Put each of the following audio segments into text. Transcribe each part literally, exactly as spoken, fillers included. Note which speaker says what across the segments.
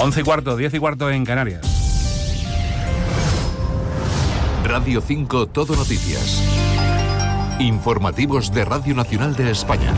Speaker 1: Once y cuarto, diez y cuarto en Canarias.
Speaker 2: Radio cinco Todo Noticias. Informativos de Radio Nacional de España.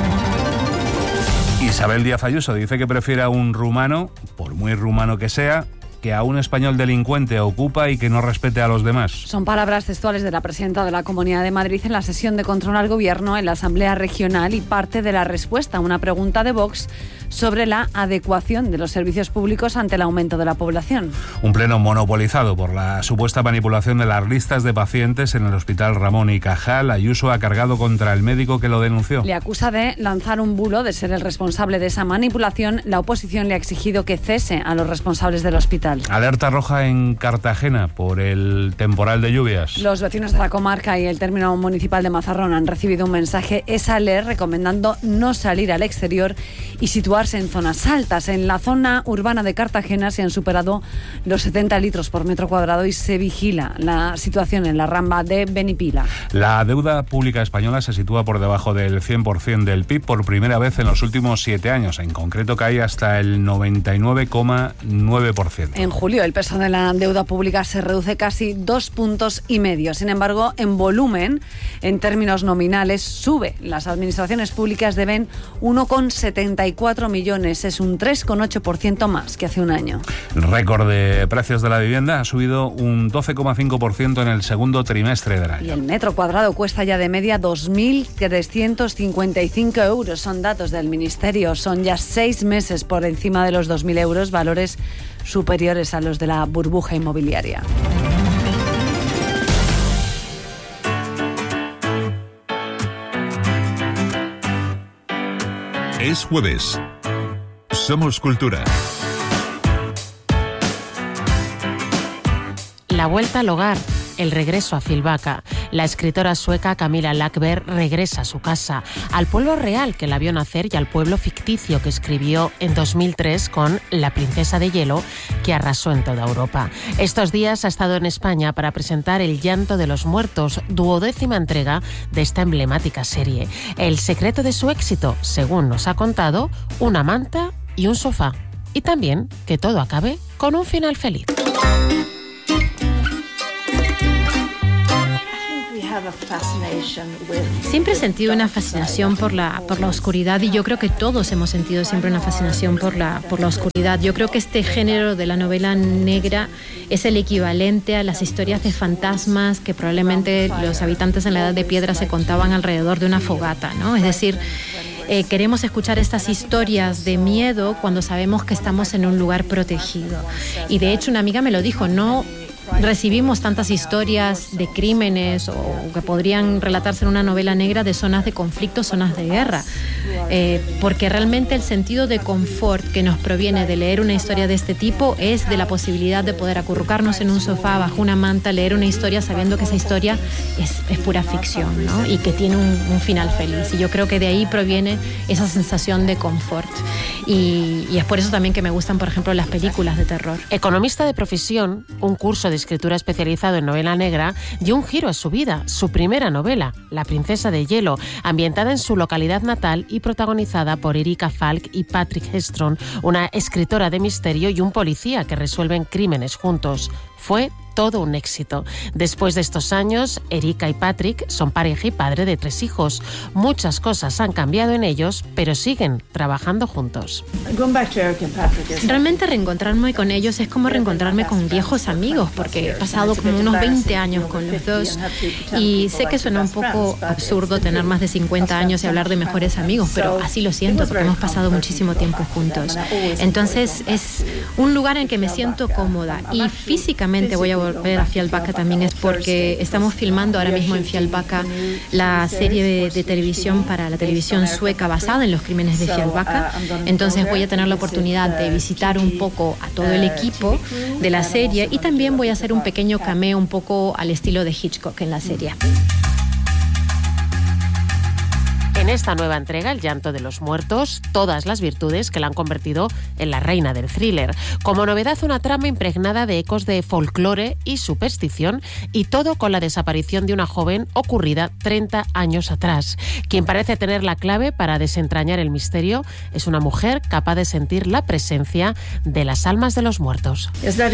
Speaker 1: Isabel Díaz Ayuso dice que prefiere a un rumano, por muy rumano que sea, que a un español delincuente ocupa y que no respete a los demás.
Speaker 3: Son palabras textuales de la presidenta de la Comunidad de Madrid en la sesión de control al Gobierno en la Asamblea Regional y parte de la respuesta a una pregunta de Vox sobre la adecuación de los servicios públicos ante el aumento de la población.
Speaker 1: Un pleno monopolizado por la supuesta manipulación de las listas de pacientes en el Hospital Ramón y Cajal. Ayuso ha cargado contra el médico que lo denunció.
Speaker 3: Le acusa de lanzar un bulo, de ser el responsable de esa manipulación. La oposición le ha exigido que cese a los responsables del hospital.
Speaker 1: Alerta roja en Cartagena por el temporal de lluvias.
Speaker 3: Los vecinos de la comarca y el término municipal de Mazarrón han recibido un mensaje S A L E R recomendando no salir al exterior y situarse en zonas altas. En la zona urbana de Cartagena se han superado los setenta litros por metro cuadrado y se vigila la situación en la rambla de Benipila.
Speaker 1: La deuda pública española se sitúa por debajo del cien por ciento del P I B por primera vez en los últimos siete años. En concreto cae hasta el noventa y nueve coma nueve por ciento.
Speaker 3: En julio el peso de la deuda pública se reduce casi dos puntos y medio. Sin embargo, en volumen, en términos nominales, sube. Las administraciones públicas deben uno coma setenta y cuatro millones. Es un tres coma ocho por ciento más que hace un año.
Speaker 1: El récord de precios de la vivienda ha subido un doce coma cinco por ciento en el segundo trimestre del año.
Speaker 3: Y el metro cuadrado cuesta ya de media dos mil trescientos cincuenta y cinco euros. Son datos del Ministerio. Son ya seis meses por encima de los dos mil euros, valores superiores a los de la burbuja inmobiliaria.
Speaker 2: Es jueves. Somos Cultura.
Speaker 4: La vuelta al hogar, el regreso a Fjällbacka. La escritora sueca Camilla Läckberg regresa a su casa, al pueblo real que la vio nacer y al pueblo ficticio que escribió en dos mil tres con La princesa de hielo, que arrasó en toda Europa. Estos días ha estado en España para presentar El llanto de los muertos, duodécima entrega de esta emblemática serie. El secreto de su éxito, según nos ha contado, una manta y un sofá. Y también que todo acabe con un final feliz.
Speaker 5: Siempre he sentido una fascinación por la, por la oscuridad y yo creo que todos hemos sentido siempre una fascinación por la, por la oscuridad. Yo creo que este género de la novela negra es el equivalente a las historias de fantasmas que probablemente los habitantes en la Edad de Piedra se contaban alrededor de una fogata, ¿no? Es decir, eh, queremos escuchar estas historias de miedo cuando sabemos que estamos en un lugar protegido. Y de hecho una amiga me lo dijo, no recibimos tantas historias de crímenes o que podrían relatarse en una novela negra de zonas de conflicto, zonas de guerra, eh, porque realmente el sentido de confort que nos proviene de leer una historia de este tipo es de la posibilidad de poder acurrucarnos en un sofá bajo una manta, leer una historia sabiendo que esa historia es, es pura ficción, ¿no? Y que tiene un, un final feliz, y yo creo que de ahí proviene esa sensación de confort, y, y es por eso también que me gustan, por ejemplo, las películas de terror.
Speaker 4: Economista de profesión, un curso de escritura especializado en novela negra dio un giro a su vida. Su primera novela, La princesa de hielo, ambientada en su localidad natal y protagonizada por Erika Falk y Patrick Hedström, una escritora de misterio y un policía que resuelven crímenes juntos. Fue todo un éxito. Después de estos años, Erika y Patrick son pareja y padre de tres hijos. Muchas cosas han cambiado en ellos, pero siguen trabajando juntos.
Speaker 5: Realmente reencontrarme con ellos es como reencontrarme con viejos amigos, porque he pasado como unos veinte años con los dos y sé que suena un poco absurdo tener más de cincuenta años y hablar de mejores amigos, pero así lo siento porque hemos pasado muchísimo tiempo juntos. Entonces es un lugar en el que me siento cómoda, y físicamente voy a volver a Fjällbacka también es porque estamos filmando ahora mismo en Fjällbacka la serie de, de televisión para la televisión sueca basada en los crímenes de Fjällbacka. Entonces voy a tener la oportunidad de visitar un poco a todo el equipo de la serie, y también voy a hacer un pequeño cameo un poco al estilo de Hitchcock en la serie.
Speaker 4: En En esta nueva entrega, El llanto de los muertos, todas las virtudes que la han convertido en la reina del thriller. Como novedad, una trama impregnada de ecos de folclore y superstición, y todo con la desaparición de una joven ocurrida treinta años atrás. Quien parece tener la clave para desentrañar el misterio es una mujer capaz de sentir la presencia de las almas de los muertos.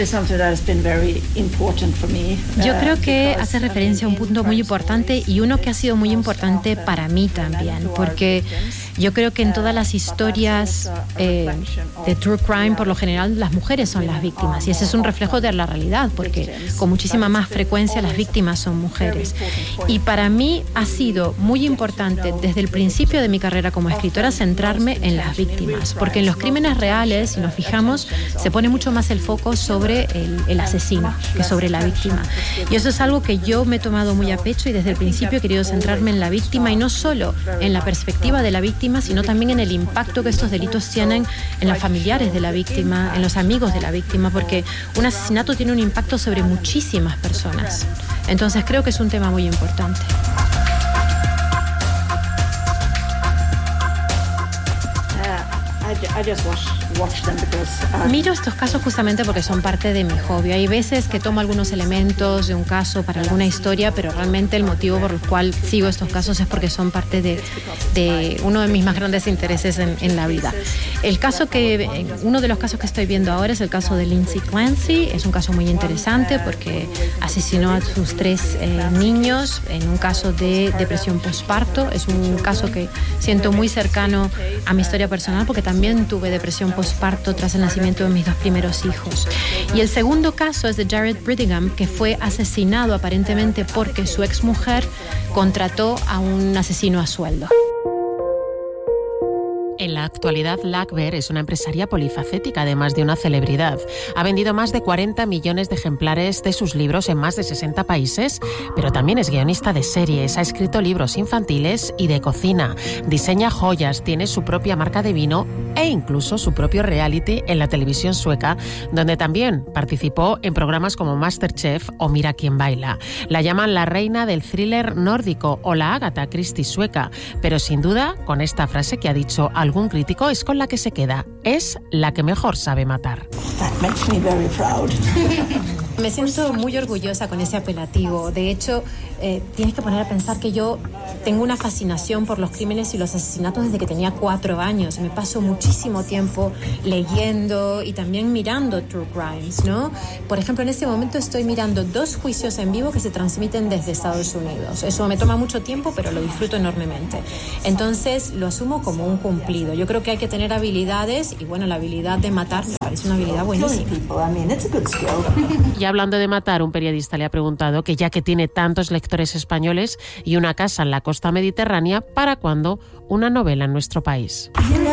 Speaker 5: Yo creo que hace referencia a un punto muy importante y uno que ha sido muy importante para mí también, porque yo creo que en todas las historias eh, de true crime, por lo general, las mujeres son las víctimas, y ese es un reflejo de la realidad, porque con muchísima más frecuencia las víctimas son mujeres. Y para mí ha sido muy importante desde el principio de mi carrera como escritora centrarme en las víctimas, porque en los crímenes reales, si nos fijamos, se pone mucho más el foco sobre el, el asesino que sobre la víctima. Y eso es algo que yo me he tomado muy a pecho, y desde el principio he querido centrarme en la víctima, y no solo en la perspectiva de la víctima, sino también en el impacto que estos delitos tienen en los familiares de la víctima, en los amigos de la víctima, porque un asesinato tiene un impacto sobre muchísimas personas. Entonces creo que es un tema muy importante. Miro estos casos justamente porque son parte de mi hobby. Hay veces que tomo algunos elementos de un caso para alguna historia, pero realmente el motivo por el cual sigo estos casos es porque son parte de, de uno de mis más grandes intereses en, en la vida. El caso que, uno de los casos que estoy viendo ahora es el caso de Lindsay Clancy. Es un caso muy interesante porque asesinó a sus tres eh, niños en un caso de depresión postparto. Es un caso que siento muy cercano a mi historia personal, porque también tuve depresión postparto tras el nacimiento de mis dos primeros hijos. Y el segundo caso es de Jared Brittingham, que fue asesinado aparentemente porque su exmujer contrató a un asesino a sueldo.
Speaker 4: En la actualidad, Lackberg es una empresaria polifacética, además de una celebridad. Ha vendido más de cuarenta millones de ejemplares de sus libros en más de sesenta países, pero también es guionista de series, ha escrito libros infantiles y de cocina, diseña joyas, tiene su propia marca de vino e incluso su propio reality en la televisión sueca, donde también participó en programas como MasterChef o Mira quién baila. La llaman la reina del thriller nórdico o la Agatha Christie sueca, pero sin duda, con esta frase que ha dicho algún crítico, es con la que se queda. Es la que mejor sabe matar.
Speaker 5: Me siento muy orgullosa con ese apelativo. De hecho, eh, tienes que poner a pensar que yo tengo una fascinación por los crímenes y los asesinatos desde que tenía cuatro años. Me paso muchísimo tiempo leyendo y también mirando true crimes, ¿no? Por ejemplo, en este momento estoy mirando dos juicios en vivo que se transmiten desde Estados Unidos. Eso me toma mucho tiempo, pero lo disfruto enormemente. Entonces, lo asumo como un cumplido. Yo creo que hay que tener habilidades, y bueno, la habilidad de matar me parece una habilidad buenísima.
Speaker 4: Y hablando de matar, un periodista le ha preguntado que ya que tiene tantos lectores españoles y una casa en la costa mediterránea, ¿para cuándo una novela en nuestro país?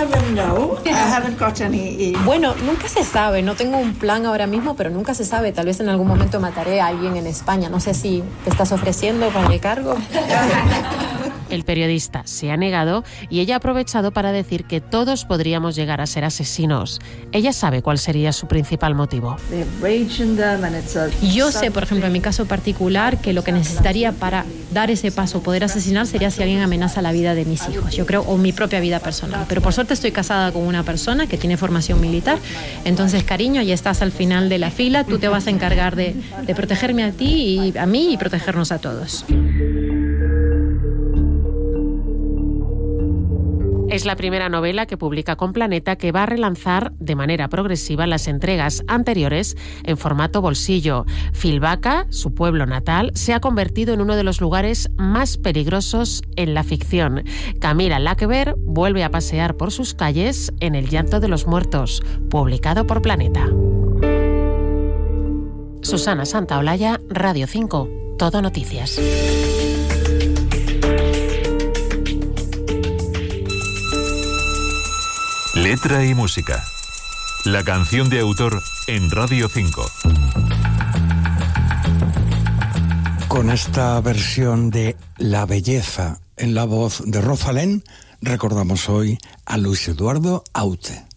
Speaker 5: Bueno, nunca se sabe, no tengo un plan ahora mismo, pero nunca se sabe. Tal vez en algún momento mataré a alguien en España. No sé si te estás ofreciendo para el cargo.
Speaker 4: El periodista se ha negado y ella ha aprovechado para decir que todos podríamos llegar a ser asesinos. Ella sabe cuál sería su principal motivo.
Speaker 5: Yo sé, por ejemplo, en mi caso particular, que lo que necesitaría para dar ese paso, poder asesinar, sería si alguien amenaza la vida de mis hijos, yo creo, o mi propia vida personal. Pero por suerte estoy casada con una persona que tiene formación militar. Entonces, cariño, ya estás al final de la fila. Tú te vas a encargar de, de protegerme a ti y a mí y protegernos a todos.
Speaker 4: Es la primera novela que publica con Planeta, que va a relanzar de manera progresiva las entregas anteriores en formato bolsillo. Filvaca, su pueblo natal, se ha convertido en uno de los lugares más peligrosos en la ficción. Camila Lackberg vuelve a pasear por sus calles en El llanto de los muertos, publicado por Planeta. Susana Santaolalla, Radio cinco, Todo Noticias.
Speaker 2: Letra y música. La canción de autor en Radio cinco.
Speaker 6: Con esta versión de La belleza en la voz de Rosalén, recordamos hoy a Luis Eduardo Aute.